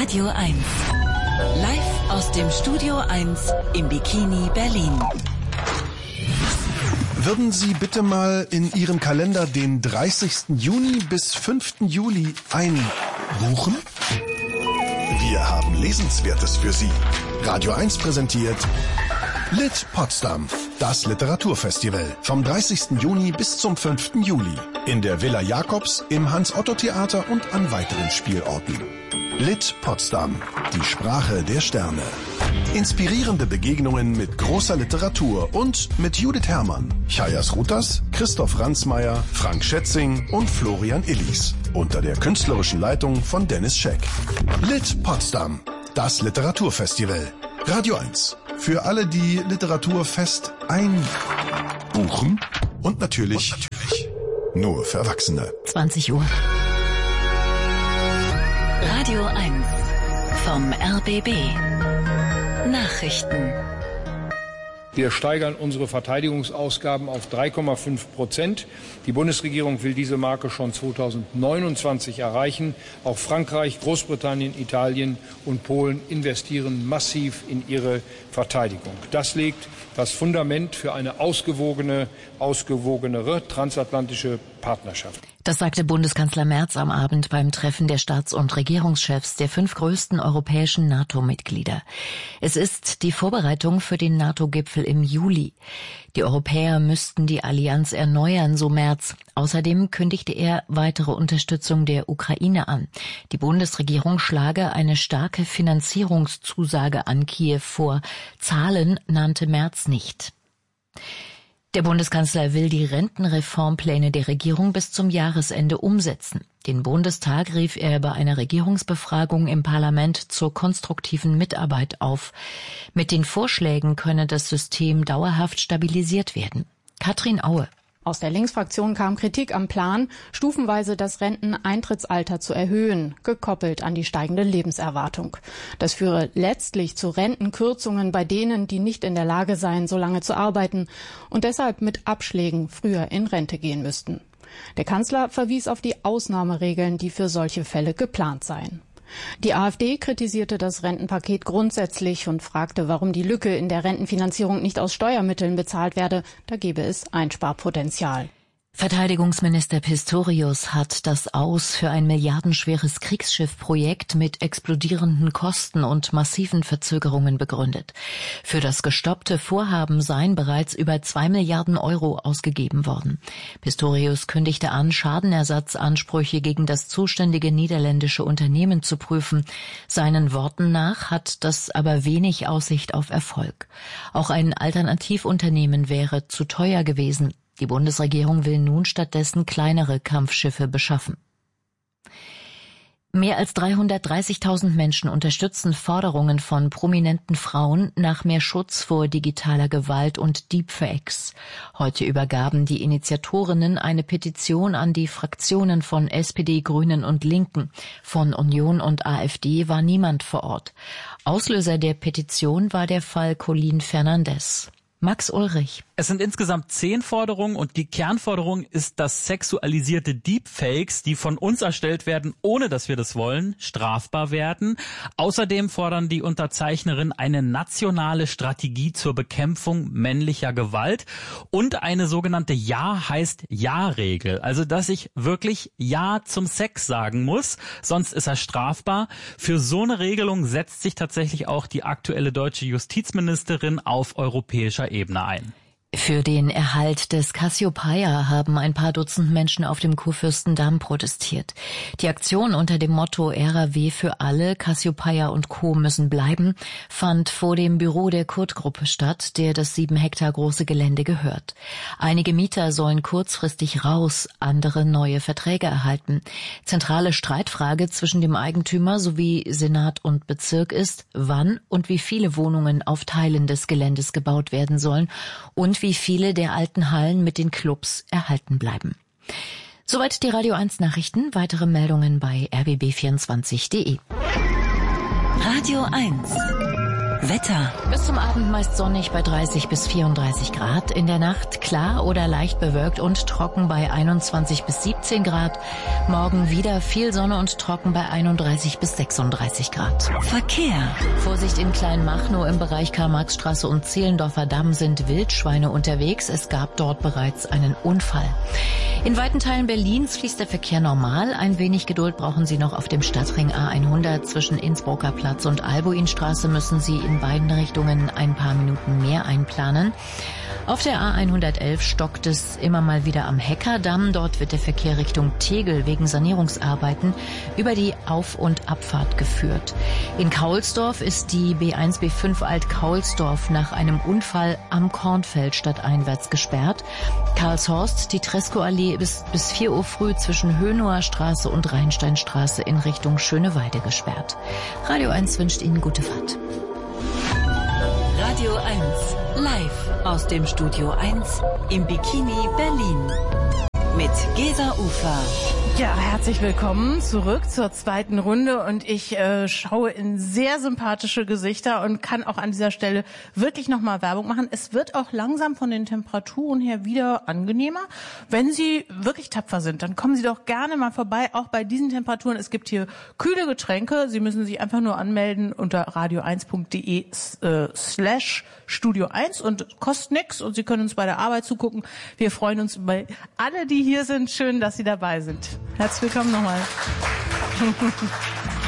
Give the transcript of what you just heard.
Radio 1. Live aus dem Studio 1 im Bikini Berlin. Würden Sie bitte mal in Ihren Kalender den 30. Juni bis 5. Juli einbuchen? Wir haben Lesenswertes für Sie. Radio 1 präsentiert Lit Potsdam, das Literaturfestival. Vom 30. Juni bis zum 5. Juli. In der Villa Jakobs, im Hans-Otto-Theater und an weiteren Spielorten. Lit Potsdam, die Sprache der Sterne. Inspirierende Begegnungen mit großer Literatur und mit Judith Herrmann, Chayas Rutas, Christoph Ransmayr, Frank Schätzing und Florian Illis. Unter der künstlerischen Leitung von Dennis Scheck. Lit Potsdam, das Literaturfestival. Radio 1. Für alle, die Literaturfest einbuchen. Und natürlich nur für Erwachsene. 20 Uhr. Radio 1 vom RBB. Nachrichten. Wir steigern unsere Verteidigungsausgaben auf 3,5%. Die Bundesregierung will diese Marke schon 2029 erreichen. Auch Frankreich, Großbritannien, Italien und Polen investieren massiv in ihre Verteidigung. Das legt das Fundament für eine ausgewogenere transatlantische Partnerschaft. Das sagte Bundeskanzler Merz am Abend beim Treffen der Staats- und Regierungschefs der 5 größten europäischen NATO-Mitglieder. Es ist die Vorbereitung für den NATO-Gipfel im Juli. Die Europäer müssten die Allianz erneuern, so Merz. Außerdem kündigte er weitere Unterstützung der Ukraine an. Die Bundesregierung schlage eine starke Finanzierungszusage an Kiew vor. Zahlen nannte Merz nicht. Der Bundeskanzler will die Rentenreformpläne der Regierung bis zum Jahresende umsetzen. Den Bundestag rief er bei einer Regierungsbefragung im Parlament zur konstruktiven Mitarbeit auf. Mit den Vorschlägen könne das System dauerhaft stabilisiert werden. Katrin Aue. Aus der Linksfraktion kam Kritik am Plan, stufenweise das Renteneintrittsalter zu erhöhen, gekoppelt an die steigende Lebenserwartung. Das führe letztlich zu Rentenkürzungen bei denen, die nicht in der Lage seien, so lange zu arbeiten und deshalb mit Abschlägen früher in Rente gehen müssten. Der Kanzler verwies auf die Ausnahmeregeln, die für solche Fälle geplant seien. Die AfD kritisierte das Rentenpaket grundsätzlich und fragte, warum die Lücke in der Rentenfinanzierung nicht aus Steuermitteln bezahlt werde. Da gebe es Einsparpotenzial. Verteidigungsminister Pistorius hat das Aus für ein milliardenschweres Kriegsschiffprojekt mit explodierenden Kosten und massiven Verzögerungen begründet. Für das gestoppte Vorhaben seien bereits über 2 Milliarden Euro ausgegeben worden. Pistorius kündigte an, Schadenersatzansprüche gegen das zuständige niederländische Unternehmen zu prüfen. Seinen Worten nach hat das aber wenig Aussicht auf Erfolg. Auch ein Alternativunternehmen wäre zu teuer gewesen. Die Bundesregierung will nun stattdessen kleinere Kampfschiffe beschaffen. Mehr als 330.000 Menschen unterstützen Forderungen von prominenten Frauen nach mehr Schutz vor digitaler Gewalt und Deepfakes. Heute übergaben die Initiatorinnen eine Petition an die Fraktionen von SPD, Grünen und Linken. Von Union und AfD war niemand vor Ort. Auslöser der Petition war der Fall Colin Fernandes. Max Ulrich. Es sind insgesamt 10 Forderungen und die Kernforderung ist, dass sexualisierte Deepfakes, die von uns erstellt werden, ohne dass wir das wollen, strafbar werden. Außerdem fordern die Unterzeichnerinnen eine nationale Strategie zur Bekämpfung männlicher Gewalt und eine sogenannte Ja heißt Ja-Regel. Also, dass ich wirklich Ja zum Sex sagen muss, sonst ist er strafbar. Für so eine Regelung setzt sich tatsächlich auch die aktuelle deutsche Justizministerin auf europäischer Ebene ein. Für den Erhalt des Cassiopeia haben ein paar Dutzend Menschen auf dem Kurfürstendamm protestiert. Die Aktion unter dem Motto RAW für alle, Cassiopeia und Co. müssen bleiben, fand vor dem Büro der Kurt-Gruppe statt, der das 7 Hektar große Gelände gehört. Einige Mieter sollen kurzfristig raus, andere neue Verträge erhalten. Zentrale Streitfrage zwischen dem Eigentümer sowie Senat und Bezirk ist, wann und wie viele Wohnungen auf Teilen des Geländes gebaut werden sollen und wie viele der alten Hallen mit den Clubs erhalten bleiben. Soweit die Radio 1 Nachrichten. Weitere Meldungen bei rbb24.de. Radio 1 Wetter. Bis zum Abend meist sonnig bei 30 bis 34 Grad. In der Nacht klar oder leicht bewölkt und trocken bei 21 bis 17 Grad. Morgen wieder viel Sonne und trocken bei 31 bis 36 Grad. Verkehr. Vorsicht in Kleinmachnow im Bereich Karl-Marx-Straße und Zehlendorfer Damm sind Wildschweine unterwegs. Es gab dort bereits einen Unfall. In weiten Teilen Berlins fließt der Verkehr normal. Ein wenig Geduld brauchen Sie noch auf dem Stadtring A100 zwischen Innsbrucker Platz und Albuinstraße. Müssen Sie in beiden Richtungen ein paar Minuten mehr einplanen. Auf der A111 stockt es immer mal wieder am Heckerdamm. Dort wird der Verkehr Richtung Tegel wegen Sanierungsarbeiten über die Auf- und Abfahrt geführt. In Kaulsdorf ist die B1 B5 Alt-Kaulsdorf nach einem Unfall am Kornfeld stadteinwärts gesperrt. Karlshorst, die Tresco-Allee ist bis 4 Uhr früh zwischen Hönower Straße und Rheinsteinstraße in Richtung Schöneweide gesperrt. Radio 1 wünscht Ihnen gute Fahrt. Radio 1, live aus dem Studio 1 im Bikini Berlin mit Gesa Ufer. Ja, herzlich willkommen zurück zur zweiten Runde und ich schaue in sehr sympathische Gesichter und kann auch an dieser Stelle wirklich nochmal Werbung machen. Es wird auch langsam von den Temperaturen her wieder angenehmer. Wenn Sie wirklich tapfer sind, dann kommen Sie doch gerne mal vorbei, auch bei diesen Temperaturen. Es gibt hier kühle Getränke. Sie müssen sich einfach nur anmelden unter radio1.de/Studio 1 und kostet nichts und Sie können uns bei der Arbeit zugucken. Wir freuen uns über alle, die hier sind. Schön, dass Sie dabei sind. Herzlich willkommen nochmal.